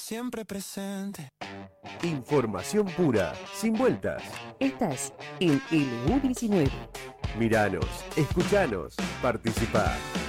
siempre presente. Información pura, sin vueltas. Estás en LU19. Miranos, escuchanos, participá.